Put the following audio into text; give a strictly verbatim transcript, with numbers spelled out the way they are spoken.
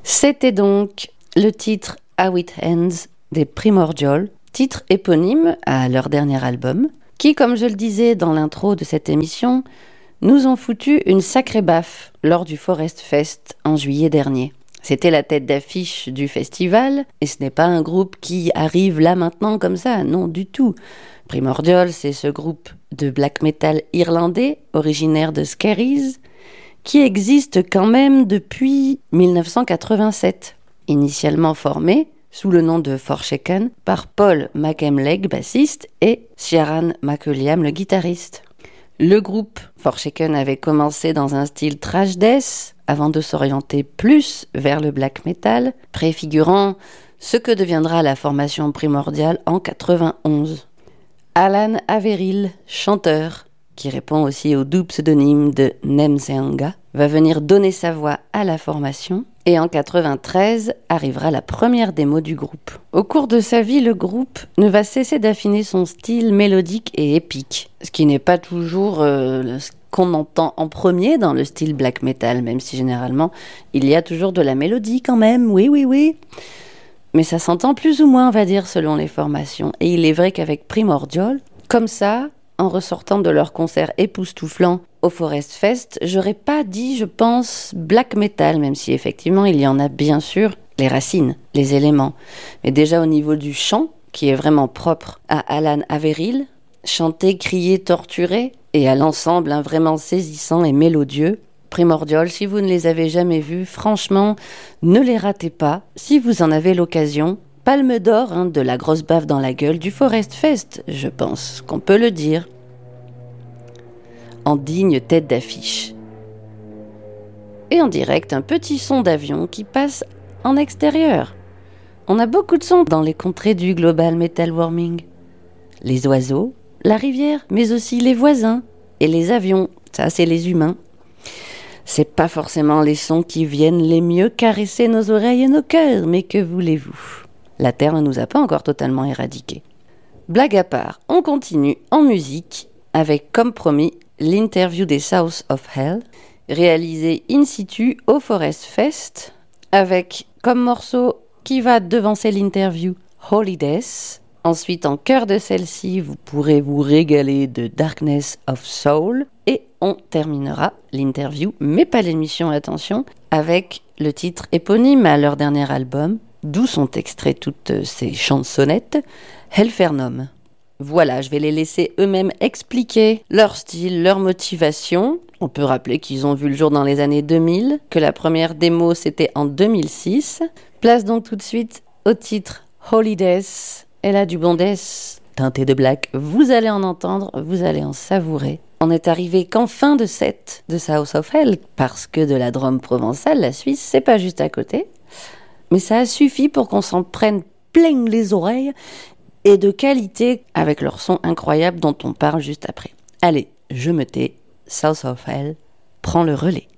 C'était donc le titre How It Ends des Primordial, titre éponyme à leur dernier album, qui, comme je le disais dans l'intro de cette émission, nous ont foutu une sacrée baffe lors du Forest Fest en juillet dernier. C'était la tête d'affiche du festival, et ce n'est pas un groupe qui arrive là maintenant comme ça, non du tout. Primordial, c'est ce groupe de black metal irlandais, originaire de Skerries, qui existe quand même depuis dix-neuf cent quatre-vingt-sept, initialement formé sous le nom de Forshaken par Paul McEmleg, bassiste, et Ciaran McWilliam, le guitariste. Le groupe Forshaken avait commencé dans un style thrash death avant de s'orienter plus vers le black metal, préfigurant ce que deviendra la formation Primordial en quatre-vingt-onze. Alan Averill, chanteur, qui répond aussi au doux pseudonyme de Nemseanga, va venir donner sa voix à la formation, et en quatre-vingt-treize arrivera la première démo du groupe. Au cours de sa vie, le groupe ne va cesser d'affiner son style mélodique et épique, ce qui n'est pas toujours euh, ce qu'on entend en premier dans le style black metal, même si généralement il y a toujours de la mélodie quand même, oui oui oui. Mais ça s'entend plus ou moins, on va dire, selon les formations. Et il est vrai qu'avec Primordial, comme ça, en ressortant de leur concert époustouflant au Forest Fest, j'aurais pas dit, je pense, black metal, même si effectivement il y en a bien sûr les racines, les éléments. Mais déjà au niveau du chant, qui est vraiment propre à Alan Averill, chanter, crier, torturer, et à l'ensemble hein, vraiment saisissant et mélodieux. Primordial, si vous ne les avez jamais vus, franchement, ne les ratez pas. Si vous en avez l'occasion, palme d'or hein, de la grosse baffe dans la gueule du Forest Fest, je pense qu'on peut le dire. En digne tête d'affiche. Et en direct, un petit son d'avion qui passe en extérieur. On a beaucoup de sons dans les contrées du global metal warming. Les oiseaux, la rivière, mais aussi les voisins et les avions. Ça, c'est les humains. C'est pas forcément les sons qui viennent les mieux caresser nos oreilles et nos cœurs, mais que voulez-vous ? La Terre ne nous a pas encore totalement éradiqués. Blague à part, on continue en musique avec, comme promis, l'interview des South of Hell, réalisée in situ au Forest Fest, avec comme morceau qui va devancer l'interview Holy Death. Ensuite, en cœur de celle-ci, vous pourrez vous régaler de Darkness of Soul. Et on terminera l'interview, mais pas l'émission, attention, avec le titre éponyme à leur dernier album, d'où sont extraits toutes ces chansonnettes, Hellfernum. Voilà, je vais les laisser eux-mêmes expliquer leur style, leur motivation. On peut rappeler qu'ils ont vu le jour dans les années deux mille, que la première démo c'était en deux mille six. Place donc tout de suite au titre Holy Death. Elle a du bon death, teinté de black. Vous allez en entendre, vous allez en savourer. On est arrivé qu'en fin de set de South of Hell, parce que de la Drôme provençale, la Suisse, c'est pas juste à côté. Mais ça a suffi pour qu'on s'en prenne plein les oreilles, et de qualité, avec leur son incroyable dont on parle juste après. Allez, je me tais, South of Hell prend le relais.